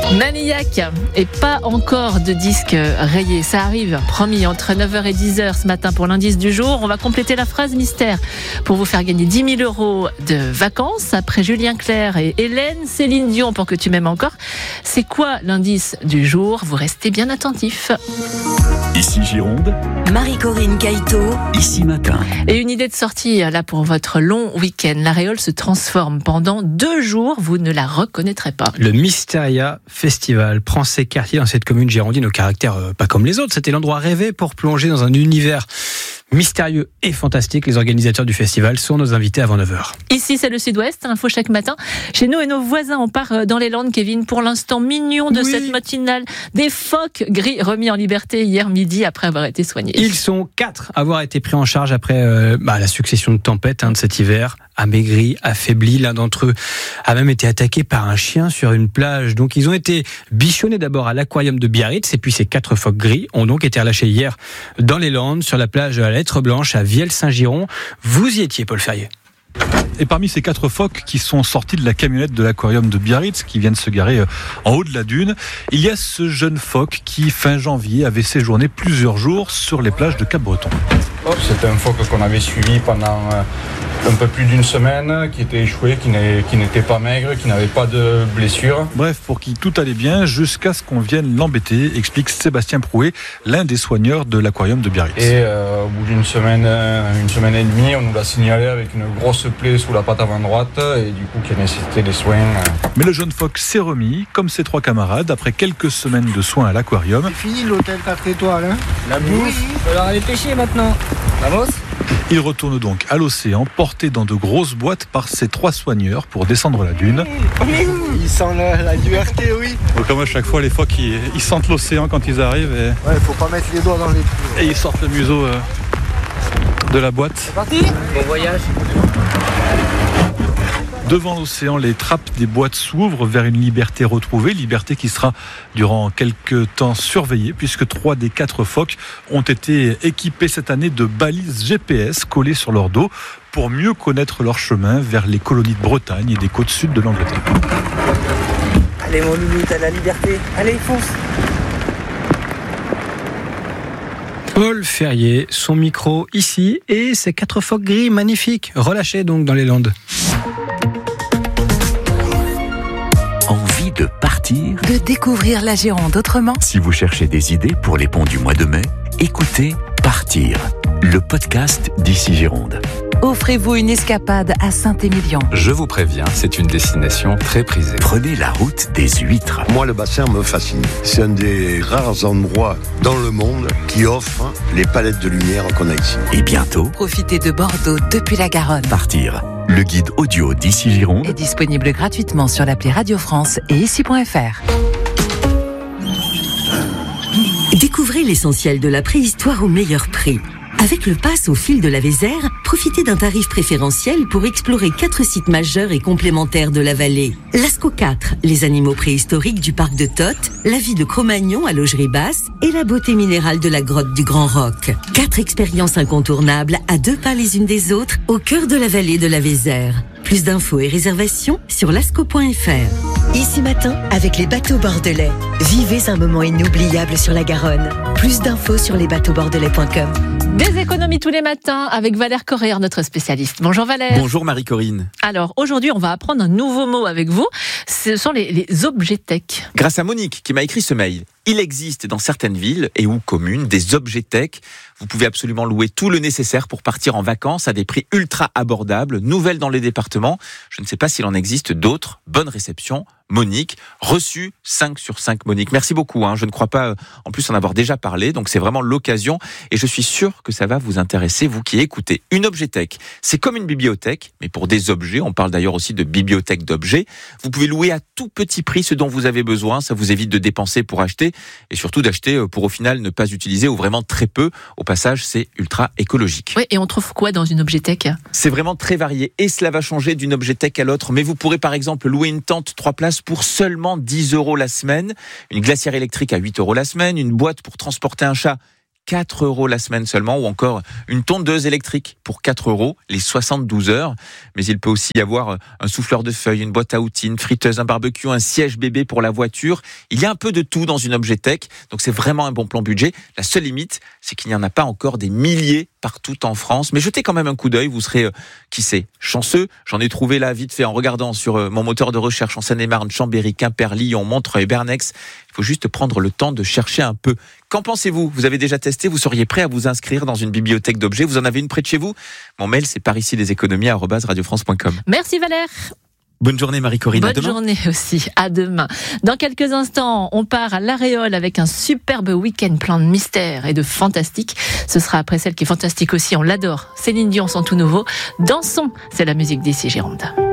Maniac et pas encore de disque rayé. Ça arrive, promis, entre 9h et 10h ce matin pour l'indice du jour. On va compléter la phrase mystère pour vous faire gagner 10 000 € de vacances. Après Julien Clerc et Hélène, Céline Dion pour que tu m'aimes encore. C'est quoi l'indice du jour? Vous restez bien attentifs. Ici Gironde, Marie-Corinne Caïto, ici matin. Et une idée de sortie là pour votre long week-end. La Réole se transforme pendant 2 jours. Vous ne la reconnaîtrez pas. Le Mysteria Festival prend ses quartiers dans cette commune girondine au caractère pas comme les autres. C'était l'endroit rêvé pour plonger dans un univers mystérieux et fantastique. Les organisateurs du festival sont nos invités avant 9h. Ici, c'est le Sud-Ouest, info chaque matin. Chez nous et nos voisins, on part dans les Landes, Kevin, pour l'instant mignon de cette matinale. Des phoques gris remis en liberté hier midi après avoir été soignés. Ils sont 4 à avoir été pris en charge après la succession de tempêtes de cet hiver. Amaigris, affaiblis, l'un d'entre eux a même été attaqué par un chien sur une plage. Donc ils ont été bichonnés d'abord à l'aquarium de Biarritz et puis ces 4 phoques gris ont donc été relâchés hier dans les Landes, sur la plage à la Lettre Blanche à Vielle-Saint-Giron. Vous y étiez, Paul Ferrier. Et parmi ces 4 phoques qui sont sortis de la camionnette de l'aquarium de Biarritz, qui viennent se garer en haut de la dune, il y a ce jeune phoque qui, fin janvier, avait séjourné plusieurs jours sur les plages de Cap-Breton. C'était un phoque qu'on avait suivi pendant un peu plus d'une semaine, qui était échoué, qui n'était pas maigre, qui n'avait pas de blessure. Bref, pour qui tout allait bien, jusqu'à ce qu'on vienne l'embêter, explique Sébastien Prouet, l'un des soigneurs de l'aquarium de Biarritz. Et au bout d'une semaine et demie, on nous l'a signalé avec une grosse plaie sous la patte avant droite, et du coup qui nécessitait des soins. Mais le jeune phoque s'est remis, comme ses 3 camarades, après quelques semaines de soins à l'aquarium. C'est fini l'hôtel 4 étoiles, hein. La bouffe, il va falloir aller pêcher maintenant. Vamos. Il retourne donc à l'océan, porté dans de grosses boîtes par ses 3 soigneurs pour descendre la dune. Il sent la liberté, oui. Donc comme à chaque fois, les phoques, ils sentent l'océan quand ils arrivent. Ouais, faut pas mettre les doigts dans les trous. Et ils sortent le museau de la boîte. C'est parti. Bon voyage. Devant l'océan, les trappes des boîtes s'ouvrent vers une liberté retrouvée, liberté qui sera durant quelques temps surveillée, puisque 3 des 4 phoques ont été équipés cette année de balises GPS collées sur leur dos pour mieux connaître leur chemin vers les colonies de Bretagne et des côtes sud de l'Angleterre. Allez mon loulou, t'as la liberté. Allez, fonce. Paul Ferrier, son micro ici et ces 4 phoques gris magnifiques, relâchés donc dans les Landes. Envie de partir? de découvrir la Gironde autrement. Si vous cherchez des idées pour les ponts du mois de mai, écoutez Partir, le podcast d'Ici Gironde. Offrez-vous une escapade à Saint-Émilion. Je vous préviens, c'est une destination très prisée. Prenez la route des huîtres. Moi, le bassin me fascine. C'est un des rares endroits dans le monde qui offre les palettes de lumière qu'on a ici. Et bientôt, Profitez de Bordeaux depuis la Garonne. Partir, le guide audio d'Ici Gironde. Est disponible gratuitement sur l'appli Radio France et ici.fr. Découvrez l'essentiel de la préhistoire au meilleur prix. Avec le pass au fil de la Vézère, profitez d'un tarif préférentiel pour explorer 4 sites majeurs et complémentaires de la vallée. Lascaux 4, les animaux préhistoriques du parc de Toth, la vie de Cro-Magnon à Laugerie Basse et la beauté minérale de la grotte du Grand Roc. 4 expériences incontournables à 2 pas les unes des autres au cœur de la vallée de la Vézère. Plus d'infos et réservations sur lascaux.fr. Ici matin, avec les bateaux bordelais. Vivez un moment inoubliable sur la Garonne. Plus d'infos sur lesbateauxbordelais.com. Des économies tous les matins avec Valère Correa, notre spécialiste. Bonjour Valère. Bonjour Marie-Corinne. Alors aujourd'hui, on va apprendre un nouveau mot avec vous. Ce sont les objets tech. Grâce à Monique qui m'a écrit ce mail. Il existe dans certaines villes et ou communes des objets tech. Vous pouvez absolument louer tout le nécessaire pour partir en vacances à des prix ultra abordables, nouvelles dans les départements. Je ne sais pas s'il en existe d'autres. Bonne réception, Monique. Reçu 5 sur 5 Monique. Merci beaucoup. Je ne crois pas en plus en avoir déjà parlé, donc c'est vraiment l'occasion et je suis sûr que ça va vous intéresser, vous qui écoutez. Une objet-tech, c'est comme une bibliothèque, mais pour des objets. On parle d'ailleurs aussi de bibliothèque d'objets. Vous pouvez louer à tout petit prix ce dont vous avez besoin. Ça vous évite de dépenser pour acheter et surtout d'acheter pour au final ne pas utiliser ou vraiment très peu. Au passage, c'est ultra écologique. Oui, et on trouve quoi dans une objet-tech ? C'est vraiment très varié et cela va changer d'une objet-tech à l'autre. Mais vous pourrez par exemple louer une tente 3 places pour seulement 10 € la semaine, une glacière électrique à 8 € la semaine, une boîte pour transporter un chat 4 € la semaine seulement, ou encore une tondeuse électrique pour 4 € les 72 heures. Mais il peut aussi y avoir un souffleur de feuilles, une boîte à outils, une friteuse, un barbecue, un siège bébé pour la voiture. Il y a un peu de tout dans une Objetech, donc c'est vraiment un bon plan budget. La seule limite, c'est qu'il n'y en a pas encore des milliers partout en France. Mais jetez quand même un coup d'œil, vous serez, qui sait, chanceux. J'en ai trouvé là vite fait en regardant sur mon moteur de recherche en Seine-et-Marne, Chambéry, Quimper, Lyon, Montreuil, Bernex. Il faut juste prendre le temps de chercher un peu. Qu'en pensez-vous ? Vous avez déjà testé ? Vous seriez prêt à vous inscrire dans une bibliothèque d'objets ? Vous en avez une près de chez vous ? Mon mail, c'est parici-les-économies@radiofrance.com. Merci Valère. Bonne journée Marie-Corinne. Bonne journée aussi. À demain. Dans quelques instants, on part à l'Aréole avec un superbe week-end plein de mystères et de fantastique. Ce sera après celle qui est fantastique aussi. On l'adore. Céline Dion, son tout nouveau. Dansons. C'est la musique d'ici Gironde.